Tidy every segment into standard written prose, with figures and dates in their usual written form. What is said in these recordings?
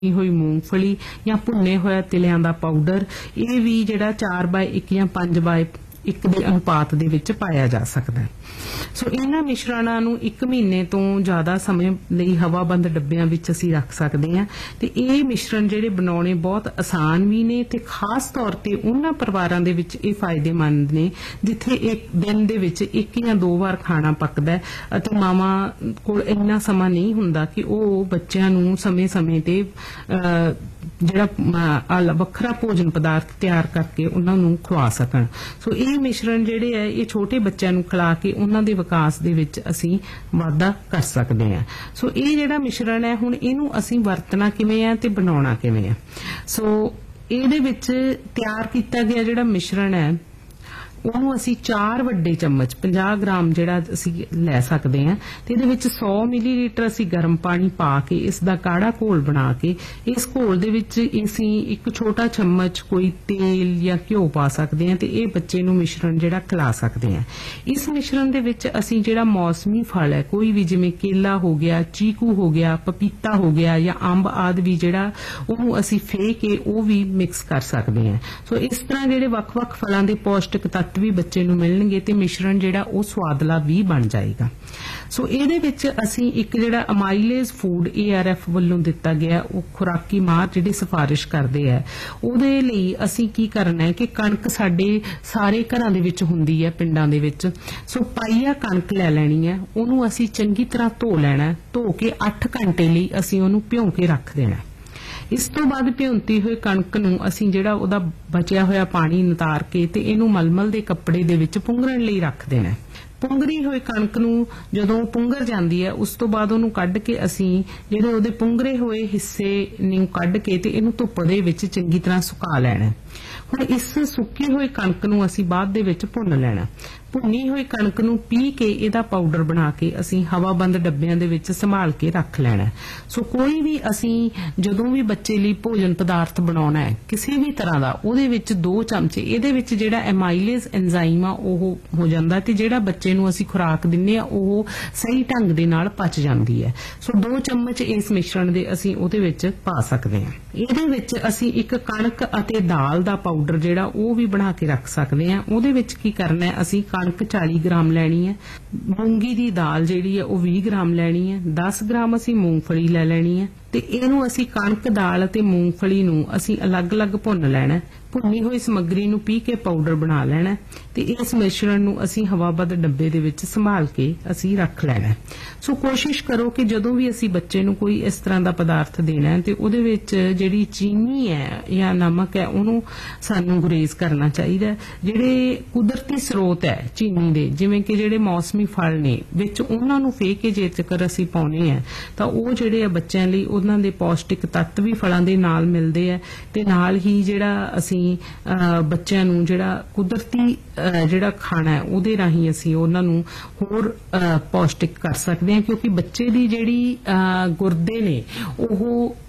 ਹੋਈ ਮੂੰਗਫਲੀ ਜਾਂ ਭੁੰਨੇ ਹੋਇਆ ਤਿਲਿਆਂ ਦਾ ਪਾਊਡਰ, ਇਹ ਵੀ ਜਿਹੜਾ 4/1 ਜਾਂ 5/1 ਦੇ ਅਨੁਪਾਤ ਦੇ ਵਿੱਚ ਪਾਇਆ ਜਾ ਸਕਦਾ ਹੈ। ਸੋ ਇਹਨਾਂ ਮਿਸ਼ਰਣਾਂ ਨੂੰ 1 ਮਹੀਨੇ ਤੋਂ ਜ਼ਿਆਦਾ ਸਮੇਂ ਲਈ ਹਵਾਬੰਦ ਡੱਬਿਆਂ ਵਿੱਚ ਅਸੀਂ ਰੱਖ ਸਕਦੇ ਹਾਂ ਤੇ ਇਹ ਮਿਸ਼ਰਣ ਜਿਹੜੇ ਬਣਾਉਣੇ ਬਹੁਤ ਆਸਾਨ ਵੀ ਨੇ ਤੇ ਖਾਸ ਤੌਰ ਤੇ ਉਹਨਾਂ ਪਰਿਵਾਰਾਂ ਦੇ ਵਿੱਚ ਇਹ ਫਾਇਦੇਮੰਦ ਨੇ ਜਿੱਥੇ ਇੱਕ ਦਿਨ ਦੇ ਵਿੱਚ 1 ਜਾਂ 2 ਵਾਰ ਖਾਣਾ ਪੱਕਦਾ ਹੈ ਅਤੇ ਮਾਵਾਂ ਕੋਲ ਇੰਨਾ ਸਮਾਂ ਨਹੀਂ ਹੁੰਦਾ ਕਿ ਉਹ ਬੱਚਿਆਂ ਨੂੰ ਸਮੇਂ-ਸਮੇਂ ਤੇ ਜਿਹੜਾ ਵੱਖਰਾ ਭੋਜਨ ਪਦਾਰਥ ਤਿਆਰ ਕਰਕੇ ਉਹਨਾਂ ਨੂੰ ਖਵਾ ਸਕਣ। ਸੋ ਇਹ ਮਿਸ਼ਰਣ ਜਿਹੜੇ ਹੈ ਇਹ ਛੋਟੇ ਬੱਚਿਆਂ ਨੂੰ ਖਿਲਾ ਕੇ ਉਹਨਾਂ ਦੇ ਵਿਕਾਸ ਦੇ ਵਿੱਚ ਅਸੀਂ ਵਾਧਾ ਕਰ ਸਕਦੇ ਹਾਂ। ਸੋ ਇਹ ਜਿਹੜਾ ਮਿਸ਼ਰਣ ਹੈ ਹੁਣ ਇਹਨੂੰ ਅਸੀਂ ਵਰਤਣਾ ਕਿਵੇਂ ਹੈ ਤੇ ਬਣਾਉਣਾ ਕਿਵੇਂ ਹੈ। ਸੋ ਇਹਦੇ ਵਿੱਚ ਤਿਆਰ ਕੀਤਾ ਗਿਆ ਜਿਹੜਾ ਮਿਸ਼ਰਣ ਹੈ ਉਹਨੂੰ ਅਸੀਂ 4 ਵੱਡੇ ਚਮਚ 50 ਗ੍ਰਾਮ ਜਿਹੜਾ ਅਸੀਂ ਲੈ ਸਕਦੇ ਹਾਂ ਤੇ ਇਹਦੇ ਵਿੱਚ 100 ਮਿਲੀਲੀਟਰ ਅਸੀਂ ਗਰਮ ਪਾਣੀ ਪਾ ਕੇ ਇਸ ਦਾ ਕਾੜਾ ਘੋਲ ਬਣਾ ਕੇ ਇਸ ਘੋਲ ਦੇ ਵਿੱਚ ਅਸੀਂ ਇੱਕ ਛੋਟਾ ਚਮਚ ਕੋਈ ਤੇਲ ਜਾਂ ਘਿਓ ਪਾ ਸਕਦੇ ਹਾਂ ਤੇ ਇਹ ਬੱਚੇ ਨੂੰ ਮਿਸ਼ਰਣ ਜਿਹੜਾ ਖਿਲਾ ਸਕਦੇ ਹਾਂ। ਇਸ ਮਿਸ਼ਰਣ ਦੇ ਵਿੱਚ ਅਸੀਂ ਜਿਹੜਾ ਮੌਸਮੀ ਫਲ ਹੈ ਕੋਈ ਵੀ ਜਿਵੇਂ ਕੇਲਾ ਹੋ ਗਿਆ, ਚੀਕੂ ਹੋ ਗਿਆ, ਪਪੀਤਾ ਹੋ ਗਿਆ ਜਾਂ ਅੰਬ ਆਦਿ ਵੀ ਜਿਹੜਾ ਉਹਨੂੰ ਅਸੀਂ ਫੇ ਕੇ ਉਹ ਵੀ ਮਿਕਸ ਕਰ ਸਕਦੇ ਹਾਂ। ਸੋ ਇਸ ਤਰ੍ਹਾਂ ਜਿਹੜੇ ਵੱਖ-ਵੱਖ ਫਲਾਂ ਦੇ ਪੌਸ਼ਟਿਕ ਤੱਤ ਵੀ ਬੱਚੇ ਨੂੰ ਮਿਲਣਗੇ ਤੇ ਮਿਸ਼ਰਣ ਜਿਹੜਾ ਉਹ ਸਵਾਦਲਾ ਵੀ ਬਣ ਜਾਏਗਾ। ਸੋ ਇਹਦੇ ਵਿੱਚ ਅਸੀਂ ਇੱਕ ਜਿਹੜਾ ਅਮਾਈਲੇਜ਼ ਫੂਡ ARF ਵੱਲੋਂ ਦਿੱਤਾ ਗਿਆ ਉਹ ਖੁਰਾਕੀ ਮਾਹਰ ਜਿਹੜੇ ਸਿਫਾਰਿਸ਼ ਕਰਦੇ ਆ ਉਹਦੇ ਲਈ ਅਸੀਂ ਕੀ ਕਰਨਾ ਹੈ ਕਿ ਕਣਕ ਸਾਡੇ ਸਾਰੇ ਘਰਾਂ ਦੇ ਵਿੱਚ ਹੁੰਦੀ ਹੈ ਪਿੰਡਾਂ ਦੇ ਵਿੱਚ। ਸੋ ਪਾਈਆ ਕਣਕ ਲੈ ਲੈਣੀ ਹੈ, ਉਹਨੂੰ ਅਸੀਂ ਚੰਗੀ ਤਰ੍ਹਾਂ ਧੋ ਲੈਣਾ, ਧੋ ਕੇ 8 ਘੰਟੇ ਲਈ ਅਸੀਂ ਉਹਨੂੰ ਭਿਉਂ ਕੇ ਰੱਖ ਦੇਣਾ। ਇਸ ਤੋਂ ਬਾਅਦ ਭਿਉਂਤੀ ਹੋਈ ਕਣਕ ਨੂੰ ਅਸੀਂ ਜਿਹੜਾ ਉਹਦਾ ਬਚਿਆ ਹੋਇਆ ਪਾਣੀ ਨਿਤਾਰ ਕੇ ਤੇ ਇਹਨੂੰ ਮਲਮਲ ਦੇ ਕੱਪੜੇ ਦੇ ਵਿੱਚ ਪੁੰਗਰਨ ਲਈ ਰੱਖ ਦੇਣਾ। ਪੁੰਗਰੀ ਹੋਈ ਕਣਕ ਨੂੰ ਜਦੋਂ ਪੁੰਗਰ ਜਾਂਦੀ ਹੈ ਉਸ ਤੋਂ ਬਾਅਦ ਉਹਨੂੰ ਕੱਢ ਕੇ ਅਸੀਂ ਜਿਹੜੇ ਉਹਦੇ ਪੁੰਗਰੇ ਹੋਏ ਹਿੱਸੇ ਨੂੰ ਕੱਢ ਕੇ ਤੇ ਇਹਨੂੰ ਧੁੱਪ ਦੇ ਵਿੱਚ ਚੰਗੀ ਤਰ੍ਹਾਂ ਸੁਕਾ ਲੈਣਾ। ਹੁਣ ਇਸ ਸੁੱਕੀ ਹੋਈ ਕਣਕ ਨੂੰ ਅਸੀਂ ਬਾਅਦ ਦੇ ਵਿੱਚ ਭੁੰਨ ਲੈਣਾ। ਭੁੰਨੀ ਹੋਈ ਕਣਕ ਨੂੰ ਪੀ ਕੇ ਇਹਦਾ ਪਾਊਡਰ ਬਣਾ ਕੇ ਅਸੀਂ ਹਵਾਬੰਦ ਡੱਬਿਆਂ ਦੇ ਵਿੱਚ ਸੰਭਾਲ ਕੇ ਰੱਖ ਲੈਣਾ। ਸੋ ਕੋਈ ਵੀ ਅਸੀਂ ਜਦੋਂ ਵੀ ਬੱਚੇ ਲਈ ਭੋਜਨ ਪਦਾਰਥ ਬਣਾਉਣਾ ਹੈ ਕਿਸੇ ਵੀ ਤਰ੍ਹਾਂ ਦਾ ਉਹਦੇ ਵਿੱਚ 2 ਚਮਚੇ ਇਹਦੇ ਵਿੱਚ ਜਿਹੜਾ ਐਮਾਈਲੇਜ਼ ਐਂਜ਼ਾਈਮ ਆ ਉਹ ਹੋ ਜਾਂਦਾ ਤੇ ਜਿਹੜਾ ਬੱਚੇ ਨੂੰ ਅਸੀਂ ਖੁਰਾਕ ਦਿੰਨੇ ਆ ਉਹ ਸਹੀ ਢੰਗ ਦੇ ਨਾਲ ਪਚ ਜਾਂਦੀ ਹੈ। ਸੋ 2 ਚਮਚ ਇਸ ਮਿਸ਼ਰਣ ਦੇ ਅਸੀਂ ਉਹਦੇ ਵਿੱਚ ਪਾ ਸਕਦੇ ਹਾਂ। ਇਹਦੇ ਵਿੱਚ ਅਸੀਂ ਇੱਕ ਕਣਕ ਅਤੇ ਦਾਲ ਦਾ ਪਾਊਡਰ ਜਿਹੜਾ ਉਹ ਵੀ ਬਣਾ ਕੇ ਰੱਖ ਸਕਦੇ ਹਾਂ। ਉਹਦੇ ਵਿੱਚ ਕੀ ਕਰਨਾ ਹੈ ਅਸੀਂ ਕਣਕ 40 ਗ੍ਰਾਮ ਲੈਣੀ ਹੈ, ਮੂੰਗੀ ਦੀ ਦਾਲ ਜਿਹੜੀ ਹੈ ਉਹ 20 ਗ੍ਰਾਮ ਲੈਣੀ ਹੈ, 10 ਗ੍ਰਾਮ ਅਸੀਂ ਮੂੰਗਫਲੀ ਲੈ ਲੈਣੀ ਹੈ ਤੇ ਇਹਨੂੰ ਅਸੀਂ ਕਣਕ ਦਾਲ ਅਤੇ ਮੂੰਗਫਲੀ ਨੂੰ ਅਸੀਂ ਅਲੱਗ-ਅਲੱਗ ਭੁੰਨ ਲੈਣਾ। ਭੁੰਨੀ ਹੋਈ ਸਮੱਗਰੀ ਨੂੰ ਪੀ ਕੇ ਪਾਊਡਰ ਬਣਾ ਲੈਣਾ ਤੇ ਇਸ ਮਿਸ਼ਰਣ ਨੂੰ ਅਸੀਂ ਹਵਾਬੰਦ ਡੱਬੇ ਦੇ ਵਿੱਚ ਸੰਭਾਲ ਕੇ ਅਸੀਂ ਰੱਖ ਲੈਣਾ। ਸੋ ਕੋਸ਼ਿਸ਼ ਕਰੋ ਕਿ ਜਦੋਂ ਵੀ ਅਸੀਂ ਬੱਚੇ ਨੂੰ ਕੋਈ ਇਸ ਤਰ੍ਹਾਂ ਦਾ ਪਦਾਰਥ ਦੇਣਾ ਹੈ ਤੇ ਉਹਦੇ ਵਿੱਚ ਜਿਹੜੀ ਚੀਨੀ ਹੈ ਜਾਂ ਨਮਕ ਹੈ ਉਹਨੂੰ ਸਾਨੂੰ ਗੁਰੇਜ਼ ਕਰਨਾ ਚਾਹੀਦਾ। ਜਿਹੜੇ ਕੁਦਰਤੀ ਸਰੋਤ ਹੈ ਚੀਨੀ ਦੇ ਜਿਵੇਂ ਕਿ ਜਿਹੜੇ ਮੌਸਮੀ ਫਲ ਨੇ ਵਿੱਚ ਉਹਨਾਂ ਨੂੰ ਫੇ ਕੇ ਜੇਕਰ ਅਸੀਂ ਪਾਉਨੇ ਆ ਤਾਂ ਉਹ ਜਿਹੜੇ ਆ ਬੱਚਿਆਂ ਲਈ ਉਹਨਾਂ ਦੇ ਪੌਸ਼ਟਿਕ ਤੱਤ ਵੀ ਫਲਾਂ ਦੇ ਨਾਲ ਮਿਲਦੇ ਆ ਤੇ ਨਾਲ ਹੀ ਜਿਹੜਾ ਅਸੀਂ ਬੱਚਿਆਂ ਨੂੰ ਜਿਹੜਾ ਕੁਦਰਤੀ ਜਿਹੜਾ ਖਾਣਾ ਹੈ ਉਹਦੇ ਰਾਹੀਂ ਅਸੀਂ ਉਹਨਾਂ ਨੂੰ ਹੋਰ ਪੌਸ਼ਟਿਕ ਕਰ ਸਕਦੇ ਹਾਂ ਕਿਉਂਕਿ ਬੱਚੇ ਦੀ ਜਿਹੜੀ ਗੁਰਦੇ ਨੇ ਉਹ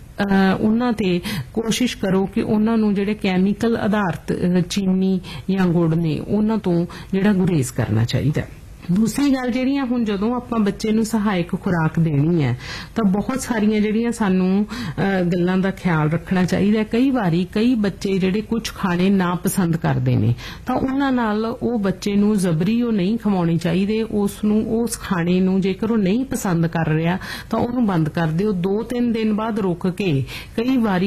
ਉਹਨਾਂ ਤੇ ਕੋਸ਼ਿਸ਼ ਕਰੋ ਕਿ ਉਹਨਾਂ ਨੂੰ ਜਿਹੜੇ ਕੈਮੀਕਲ ਆਧਾਰਿਤ ਚੀਨੀ ਜਾਂ ਗੁੜ ਨੇ ਉਹਨਾਂ ਤੋਂ ਜਿਹੜਾ ਗੁਰੇਜ਼ ਕਰਨਾ ਚਾਹੀਦਾ। ਦੂਸਰੀ ਗੱਲ ਜਿਹੜੀਆਂ ਹੁਣ ਜਦੋਂ ਆਪਾਂ ਬੱਚੇ ਨੂੰ ਸਹਾਇਕ ਖੁਰਾਕ ਦੇਣੀ ਹੈ ਤਾਂ ਬਹੁਤ ਸਾਰੀਆਂ ਜਿਹੜੀਆਂ ਸਾਨੂੰ ਗੱਲਾਂ ਦਾ ਖਿਆਲ ਰੱਖਣਾ ਚਾਹੀਦਾ। ਕਈ ਵਾਰੀ ਕਈ ਬੱਚੇ ਜਿਹੜੇ ਕੁਝ ਖਾਣੇ ਨਾ ਪਸੰਦ ਕਰਦੇ ਨੇ ਤਾਂ ਉਹਨਾਂ ਨਾਲ ਉਹ ਬੱਚੇ ਨੂੰ ਜ਼ਬਰੀ ਉਹ ਨਹੀਂ ਖਵਾਉਣੀ ਚਾਹੀਦੇ। ਉਸ ਨੂੰ ਉਸ ਖਾਣੇ ਨੂੰ ਜੇਕਰ ਉਹ ਨਹੀਂ ਪਸੰਦ ਕਰ ਰਿਹਾ ਤਾਂ ਉਹਨੂੰ ਬੰਦ ਕਰ ਦਿਓ। 2-3 ਦਿਨ ਬਾਅਦ ਰੁਕ ਕੇ ਕਈ ਵਾਰੀ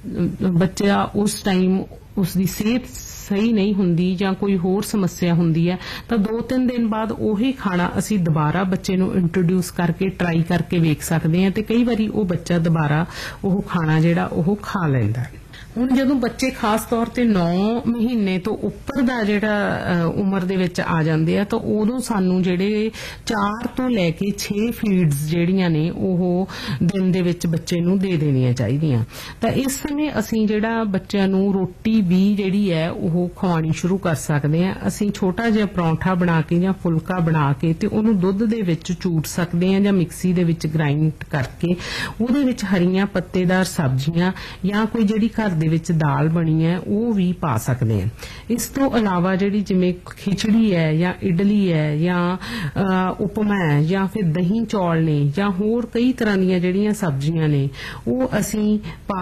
ਬੱਚਾ ਉਸ ਟਾਈਮ ਉਸ ਦੀ ਸਿਹਤ ਸਹੀ ਨਹੀਂ ਹੁੰਦੀ ਜਾਂ ਕੋਈ ਹੋਰ ਸਮੱਸਿਆ ਹੁੰਦੀ ਹੈ ਤਾਂ 2-3 ਦਿਨ ਬਾਅਦ ਉਹੀ ਖਾਣਾ ਅਸੀਂ ਦੁਬਾਰਾ ਬੱਚੇ ਨੂੰ ਇੰਟਰੋਡਿਊਸ ਕਰਕੇ ਟਰਾਈ ਕਰਕੇ ਵੇਖ ਸਕਦੇ ਹਾਂ ਤੇ ਕਈ ਵਾਰੀ ਉਹ ਬੱਚਾ ਦੁਬਾਰਾ ਉਹ ਖਾਣਾ ਜਿਹੜਾ ਉਹ ਖਾ ਲੈਂਦਾ। ਹੁਣ ਜਦੋਂ ਬੱਚੇ ਖਾਸ ਤੌਰ ਤੇ 9 ਮਹੀਨੇ ਤੋਂ ਉੱਪਰ ਦਾ ਜਿਹੜਾ ਉਮਰ ਦੇ ਵਿੱਚ ਆ ਜਾਂਦੇ ਆ ਤਾਂ ਉਦੋਂ ਸਾਨੂੰ ਜਿਹੜੇ 4 ਤੋਂ ਲੈ ਕੇ 6 ਫੀਡਸ ਜਿਹੜੀਆਂ ਨੇ ਉਹ ਦਿਨ ਦੇ ਵਿੱਚ ਬੱਚੇ ਨੂੰ ਦੇ ਦੇਣੀਆਂ ਚਾਹੀਦੀਆਂ। ਤਾਂ ਇਸ ਸਮੇਂ ਅਸੀਂ ਜਿਹੜਾ ਬੱਚਿਆਂ ਨੂੰ ਰੋਟੀ ਵੀ ਜਿਹੜੀ ਹੈ ਉਹ ਖਵਾਉਣੀ ਸ਼ੁਰੂ ਕਰ ਸਕਦੇ ਹਾਂ। ਅਸੀਂ ਛੋਟਾ ਜਿਹਾ ਪਰੌਂਠਾ ਬਣਾ ਕੇ ਜਾਂ ਫੁਲਕਾ ਬਣਾ ਕੇ ਤੇ ਉਹਨੂੰ ਦੁੱਧ ਦੇ ਵਿੱਚ ਚੂਟ ਸਕਦੇ ਹਾਂ ਜਾਂ ਮਿਕਸੀ ਦੇ ਵਿੱਚ ਗ੍ਰਾਈਂਡ ਕਰਕੇ ਉਹਦੇ ਵਿੱਚ ਹਰੀਆਂ ਪੱਤੇਦਾਰ ਸਬਜ਼ੀਆਂ ਜਾਂ ਕੋਈ ਜਿਹੜੀ ਘਰ ਦੇ ਵਿੱਚ ਦਾਲ ਬਣੀ ਹੈ ਉਹ ਵੀ ਪਾ ਸਕਦੇ ਹਾਂ। ਇਸ ਤੋਂ ਇਲਾਵਾ ਜਿਹੜੀ ਜਿਵੇਂ ਖਿਚੜੀ ਹੈ ਜਾਂ ਇਡਲੀ ਹੈ ਜਾਂ ਉਪਮਾ ਹੈ ਜਾਂ ਫਿਰ ਦਹੀਂ ਚੌਲ ਨੇ ਜਾਂ ਹੋਰ ਕਈ ਤਰ੍ਹਾਂ ਦੀਆਂ ਜਿਹੜੀਆਂ ਸਬਜ਼ੀਆਂ ਨੇ ਉਹ ਅਸੀਂ